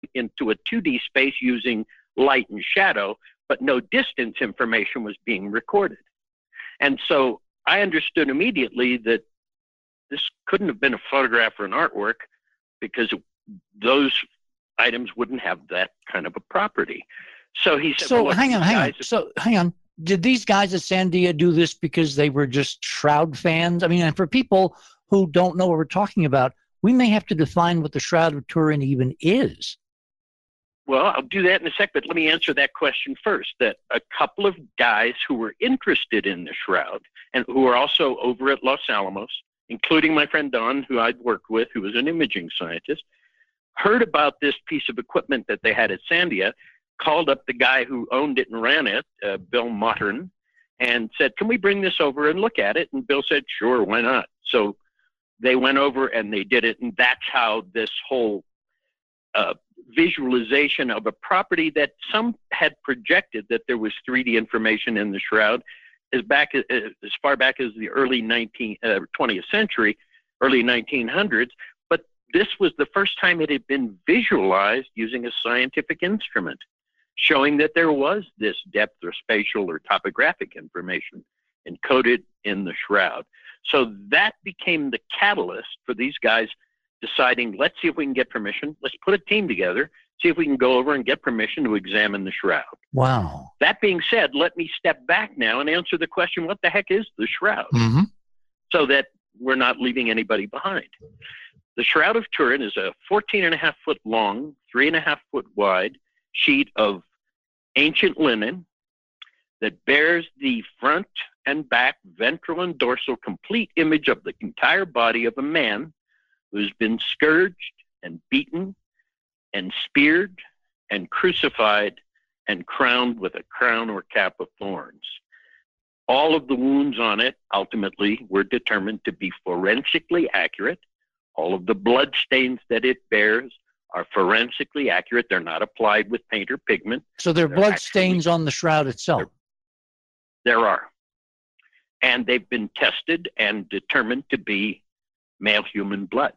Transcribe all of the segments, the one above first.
into a 2D space using light and shadow, but no distance information was being recorded. And so I understood immediately that this couldn't have been a photograph or an artwork, because those items wouldn't have that kind of a property. So he said, so hang on. Did these guys at Sandia do this because they were just Shroud fans? I mean, and for people who don't know what we're talking about, we may have to define what the Shroud of Turin even is. Well, I'll do that in a sec, but let me answer that question first. That a couple of guys who were interested in the Shroud and who were also over at Los Alamos, including my friend Don, who I'd worked with, who was an imaging scientist, heard about this piece of equipment that they had at Sandia, called up the guy who owned it and ran it, Bill Mottern, and said, can we bring this over and look at it? And Bill said, sure, why not? So they went over and they did it, and that's how this whole visualization of a property that some had projected that there was 3D information in the Shroud as far back as the early 20th century, early 1900s. But this was the first time it had been visualized using a scientific instrument, showing that there was this depth or spatial or topographic information encoded in the Shroud. So that became the catalyst for these guys deciding, let's see if we can get permission. Let's put a team together, see if we can go over and get permission to examine the Shroud. Wow. That being said, let me step back now and answer the question, what the heck is the Shroud? Mm-hmm. So that we're not leaving anybody behind. The Shroud of Turin is a 14.5 foot long, 3.5 foot wide sheet of ancient linen that bears the front and back, ventral and dorsal, complete image of the entire body of a man who's been scourged and beaten and speared and crucified and crowned with a crown or cap of thorns. All of the wounds on it ultimately were determined to be forensically accurate. All of the blood stains that it bears are forensically accurate. They're not applied with paint or pigment. So there are blood stains on the Shroud itself? There are. And they've been tested and determined to be male human blood.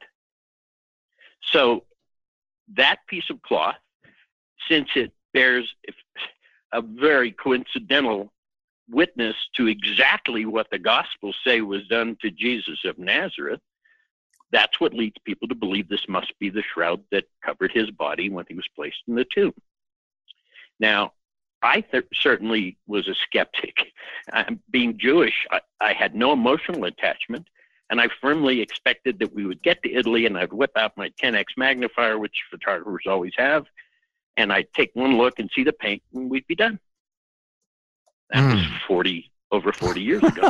So that piece of cloth, since it bears a very coincidental witness to exactly what the Gospels say was done to Jesus of Nazareth, that's what leads people to believe this must be the shroud that covered his body when he was placed in the tomb. Now, I certainly was a skeptic. Being Jewish, I had no emotional attachment, and I firmly expected that we would get to Italy and I'd whip out my 10x magnifier, which photographers always have, and I'd take one look and see the paint, and we'd be done. That was over 40 years ago.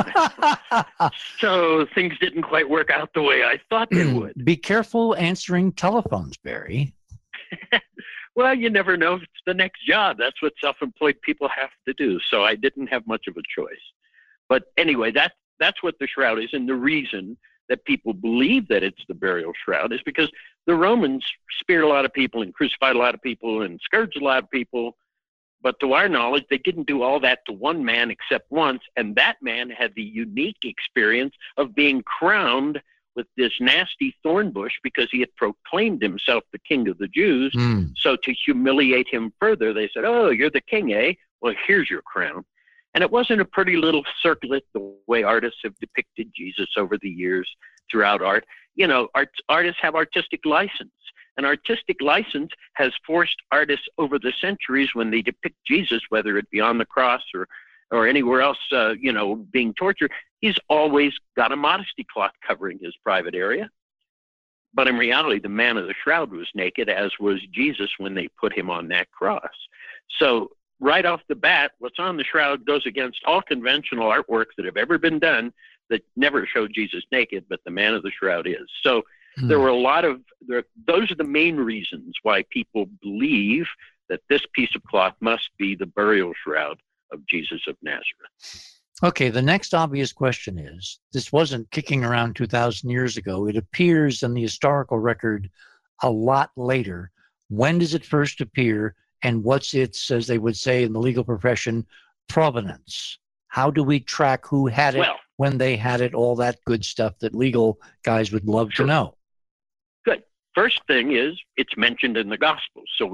So things didn't quite work out the way I thought they would. Be careful answering telephones, Barry. Well, you never know if it's the next job. That's what self-employed people have to do. So I didn't have much of a choice. But anyway, that's what the shroud is. And the reason that people believe that it's the burial shroud is because the Romans speared a lot of people and crucified a lot of people and scourged a lot of people. But to our knowledge, they didn't do all that to one man except once. And that man had the unique experience of being crowned with this nasty thorn bush because he had proclaimed himself the king of the Jews. So to humiliate him further, they said, oh, you're the king, eh? Well, here's your crown. And it wasn't a pretty little circlet the way artists have depicted Jesus over the years throughout art. You know, artists have artistic license. And artistic license has forced artists over the centuries when they depict Jesus, whether it be on the cross or anywhere else, being tortured, he's always got a modesty cloth covering his private area. But in reality, the man of the shroud was naked, as was Jesus when they put him on that cross. So right off the bat, what's on the shroud goes against all conventional artworks that have ever been done that never showed Jesus naked, but the man of the shroud is. So there were those are the main reasons why people believe that this piece of cloth must be the burial shroud of Jesus of Nazareth. Okay, the next obvious question is, this wasn't kicking around 2,000 years ago. It appears in the historical record a lot later. When does it first appear, and what's its, as they would say in the legal profession, provenance? How do we track who had it, when they had it, all that good stuff that legal guys would love to know? Good. First thing is it's mentioned in the Gospels. So